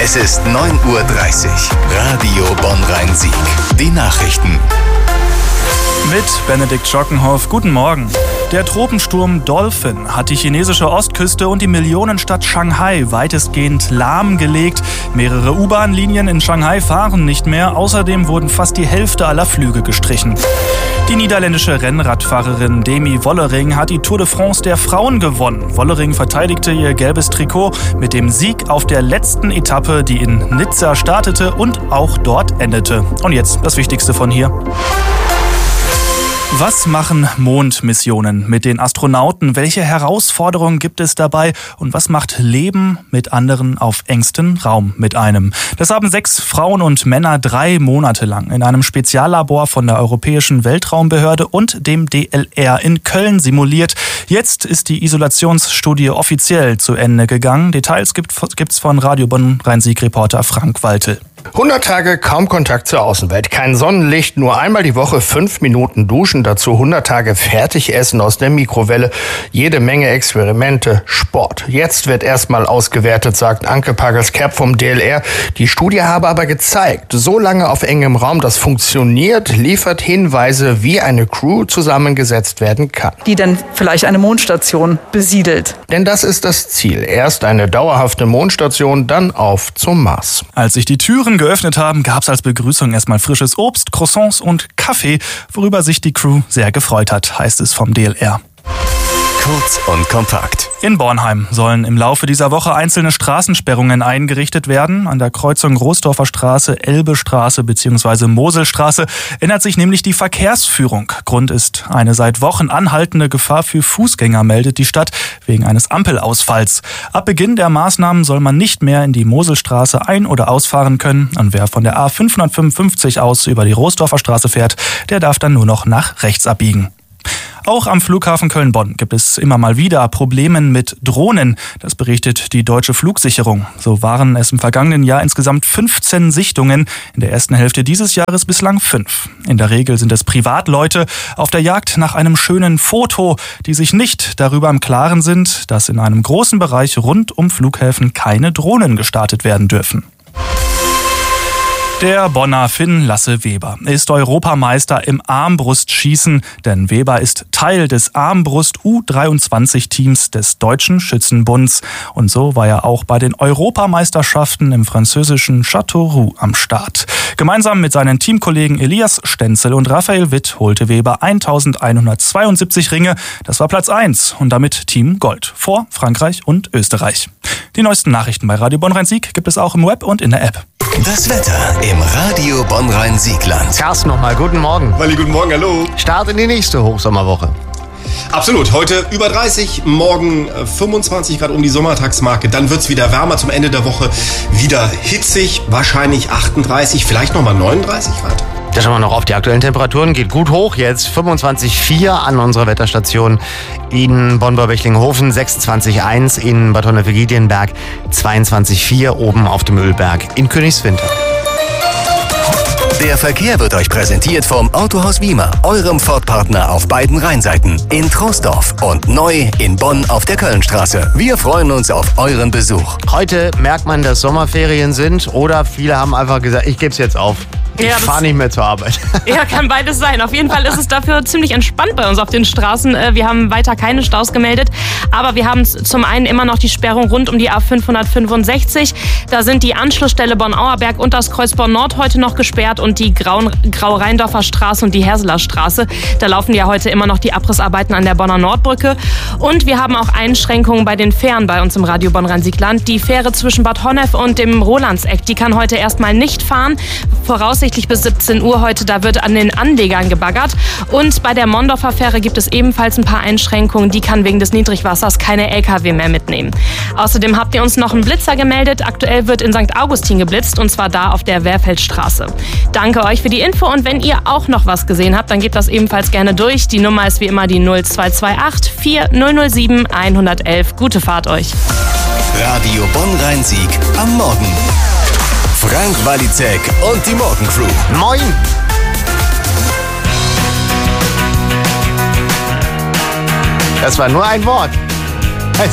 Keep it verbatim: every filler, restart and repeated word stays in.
Es ist neun Uhr dreißig. Radio Bonn-Rhein-Sieg. Die Nachrichten. Mit Benedikt Schockenhoff. Guten Morgen. Der Tropensturm Dolphin hat die chinesische Ostküste und die Millionenstadt Shanghai weitestgehend lahmgelegt. Mehrere U-Bahn-Linien in Shanghai fahren nicht mehr. Außerdem wurden fast die Hälfte aller Flüge gestrichen. Die niederländische Rennradfahrerin Demi Wollering hat die Tour de France der Frauen gewonnen. Wollering verteidigte ihr gelbes Trikot mit dem Sieg auf der letzten Etappe, die in Nizza startete und auch dort endete. Und jetzt das Wichtigste von hier. Was machen Mondmissionen mit den Astronauten? Welche Herausforderungen gibt es dabei? Und was macht Leben mit anderen auf engstem Raum mit einem? Das haben sechs Frauen und Männer drei Monate lang in einem Speziallabor von der Europäischen Weltraumbehörde und dem D L R in Köln simuliert. Jetzt ist die Isolationsstudie offiziell zu Ende gegangen. Details gibt's von Radio Bonn-Rhein-Sieg-Reporter Frank Waltel. hundert Tage kaum Kontakt zur Außenwelt, kein Sonnenlicht, nur einmal die Woche fünf Minuten duschen, dazu hundert Tage Fertigessen aus der Mikrowelle, jede Menge Experimente, Sport. Jetzt wird erstmal ausgewertet, sagt Anke Pagels-Kerb vom D L R. Die Studie habe aber gezeigt, so lange auf engem Raum das funktioniert, liefert Hinweise, wie eine Crew zusammengesetzt werden kann. Die dann vielleicht eine Mondstation besiedelt. Denn das ist das Ziel. Erst eine dauerhafte Mondstation, dann auf zum Mars. Als sich die Türen geöffnet haben, gab es als Begrüßung erstmal frisches Obst, Croissants und Kaffee, worüber sich die Crew sehr gefreut hat, heißt es vom D L R. Kurz und kompakt. In Bornheim sollen im Laufe dieser Woche einzelne Straßensperrungen eingerichtet werden. An der Kreuzung Großdorfer Straße, Elbestraße bzw. Moselstraße ändert sich nämlich die Verkehrsführung. Grund ist eine seit Wochen anhaltende Gefahr für Fußgänger, meldet die Stadt wegen eines Ampelausfalls. Ab Beginn der Maßnahmen soll man nicht mehr in die Moselstraße ein- oder ausfahren können. Und wer von der A fünfhundertfünfundfünfzig aus über die Großdorfer Straße fährt, der darf dann nur noch nach rechts abbiegen. Auch am Flughafen Köln-Bonn gibt es immer mal wieder Probleme mit Drohnen. Das berichtet die Deutsche Flugsicherung. So waren es im vergangenen Jahr insgesamt fünfzehn Sichtungen, in der ersten Hälfte dieses Jahres bislang fünf. In der Regel sind es Privatleute auf der Jagd nach einem schönen Foto, die sich nicht darüber im Klaren sind, dass in einem großen Bereich rund um Flughäfen keine Drohnen gestartet werden dürfen. Der Bonner Finn Lasse Weber ist Europameister im Armbrustschießen, denn Weber ist Teil des Armbrust U dreiundzwanzig Teams des Deutschen Schützenbunds. Und so war er auch bei den Europameisterschaften im französischen Châteauroux am Start. Gemeinsam mit seinen Teamkollegen Elias Stenzel und Raphael Witt holte Weber eintausendeinhundertzweiundsiebzig Ringe. Das war Platz eins und damit Team Gold vor Frankreich und Österreich. Die neuesten Nachrichten bei Radio Bonn-Rhein-Sieg gibt es auch im Web und in der App. Das Wetter im Radio Bonn-Rhein-Siegland. Carsten nochmal, guten Morgen. Walli, guten Morgen, hallo. Start in die nächste Hochsommerwoche. Absolut, heute über dreißig, morgen fünfundzwanzig Grad um die Sommertagsmarke. Dann wird es wieder wärmer, zum Ende der Woche wieder hitzig, wahrscheinlich achtunddreißig, vielleicht nochmal neununddreißig Grad. Da schauen wir noch auf die aktuellen Temperaturen. Geht gut hoch jetzt. fünfundzwanzig Komma vier an unserer Wetterstation in Bonn-Bechtlinghofen, sechsundzwanzig Komma eins in Bad Honnef-Giedienberg, zweiundzwanzig Komma vier oben auf dem Ölberg in Königswinter. Der Verkehr wird euch präsentiert vom Autohaus Wiemer, eurem Ford-Partner auf beiden Rheinseiten, in Troisdorf und neu in Bonn auf der Kölnstraße. Wir freuen uns auf euren Besuch. Heute merkt man, dass Sommerferien sind oder viele haben einfach gesagt, ich gebe es jetzt auf. Ich ja, fahre nicht mehr zur Arbeit. Ja, kann beides sein. Auf jeden Fall ist es dafür ziemlich entspannt bei uns auf den Straßen. Wir haben weiter keine Staus gemeldet, aber wir haben zum einen immer noch die Sperrung rund um die A fünfhundertfünfundsechzig. Da sind die Anschlussstelle Bonn-Auerberg und das Kreuz Bonn-Nord heute noch gesperrt und die Grau-Rheindorfer Straße und die Herseler Straße. Da laufen ja heute immer noch die Abrissarbeiten an der Bonner Nordbrücke. Und wir haben auch Einschränkungen bei den Fähren bei uns im Radio Bonn-Rhein-Siegland. Die Fähre zwischen Bad Honnef und dem Rolandseck, die kann heute erstmal nicht fahren. Voraussichtlich bis siebzehn Uhr heute, da wird an den Anlegern gebaggert. Und bei der Mondorfer Fähre gibt es ebenfalls ein paar Einschränkungen. Die kann wegen des Niedrigwassers keine L K W mehr mitnehmen. Außerdem habt ihr uns noch einen Blitzer gemeldet. Aktuell wird in Sankt Augustin geblitzt und zwar da auf der Wehrfeldstraße. Danke euch für die Info und wenn ihr auch noch was gesehen habt, dann gebt das ebenfalls gerne durch. Die Nummer ist wie immer die null zwei zwei acht vier null null sieben eins eins eins. Gute Fahrt euch. Radio Bonn-Rhein-Sieg am Morgen. Frank Walizek und die Morgencrew. Moin! Das war nur ein Wort.